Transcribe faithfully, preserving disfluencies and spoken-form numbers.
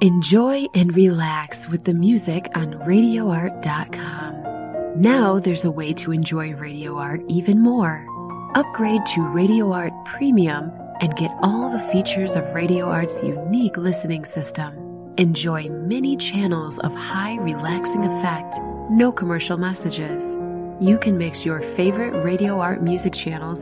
Enjoy and relax with the music on radio art dot com. Now there's a way to enjoy Radio Art even more. Upgrade to Radio Art Premium and get all the features of Radio Art's unique listening system. Enjoy many channels of high relaxing effect, no commercial messages. You can mix your favorite Radio Art music channels